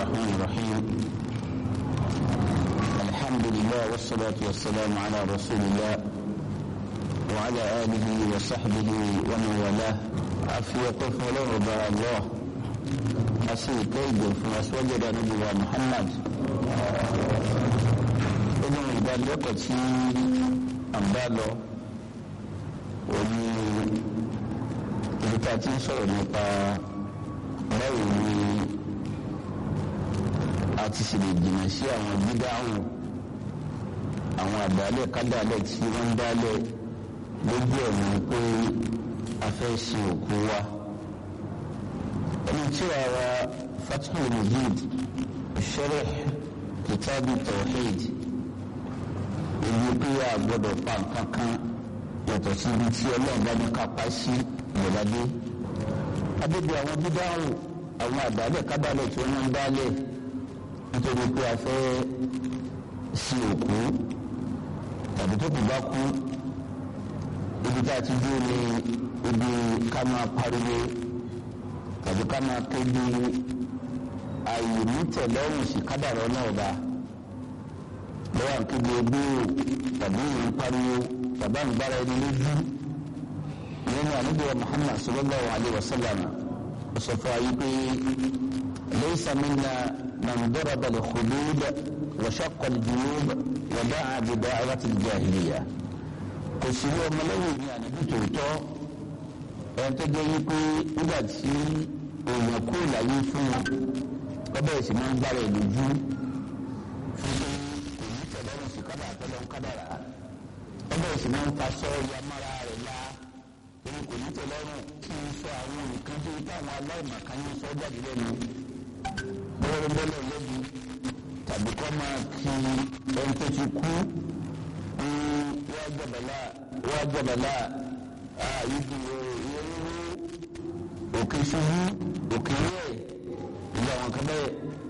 الرحمن الرحيم. الحمد لله والصلاة والسلام على رسول الله وعلى آله وصحبه ومن والاه. أفي وقف له رضا الله أسي كيد فوجد نبي محمد إنه إذا لقت أمبالو وني ìbítàtí sọ̀rọ̀ nípa báwo ni a ti ṣe lè jìnnà sí àwọn bídáhùn àwọn àdálẹ̀ kádàálẹ̀ tí wọ́n ń dálẹ̀ lójú ọ̀nà pé a fẹ́ sin òkú wa. ẹni tí ara Fathul Majid Sharh Kitab Tawhid ìlú pé a gbọ́dọ̀ pa nǹkan kan yàtọ̀ sí ibi tí Ọlọ́run bá ní kápá sí ìgbàlódé. Adébí àwọn bídáhùn àwọn àdálẹ̀ kádàálẹ̀ tí wọ́n ń dálẹ̀ nítorí pé a fẹ́ sin òkú tàbí tó kù bá kú. Ibi tá a ti dúró ní ibi ká máa pariwo tàbí ká máa kéde ààyè nítẹ̀lọ́rùn sí kádàrá náà bá lọ́wọ́ àkéde ogbó tàbí ìrìn pariwo tàbí àǹgbára ẹni lójú. Ìyẹn ní ànábì Muhammad sallallahu alayhi wa sallam sọ fún ayé pé laysa minna man daraba al-khudud wa shaqqa al-juyub wa da'a bi da'wati al-jahiliya. Kò sí ní ọmọlẹ́yìn ní ànábì tòótọ́ ẹ̀ tó jẹ́ wípé nígbà tí èèyàn kú ìlàyé fún wọn ọbẹ̀ sì máa ń gbára ẹ̀ lójú fún pé kò ní tẹ̀lọ́rùn sí kádàrá tọ́lọ́run kádàrá ọbẹ̀ sì máa ń faṣọ yamára rẹ̀ la èmi kò ní tẹ̀lọ́rùn kí n sọ àwọn nǹkan tó táwọn aláìmọ̀kan ní sọ jáde lẹ́nu bọ́ọ̀rọ̀ bọ́ọ̀lọ̀ lẹ́bi tàbí kọ́ máa kí ẹni tó ti kú wá jọ̀bàlá ibi òkè ṣubú òkè rẹ̀ ìlú àwọn kan bẹ́ẹ̀